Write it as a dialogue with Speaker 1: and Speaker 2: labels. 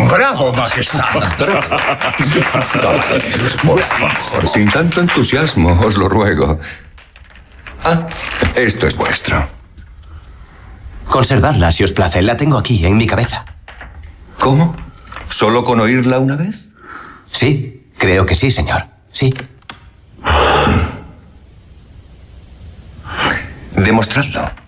Speaker 1: ¡Bravo, majestad!
Speaker 2: Caballeros, por favor, sin tanto entusiasmo, os lo ruego. Ah, esto es vuestro.
Speaker 3: Conservadla, si os place. La tengo aquí, en mi cabeza.
Speaker 2: ¿Cómo? ¿Solo con oírla una vez?
Speaker 3: Sí, creo que sí, señor. Sí.
Speaker 2: Demostradlo.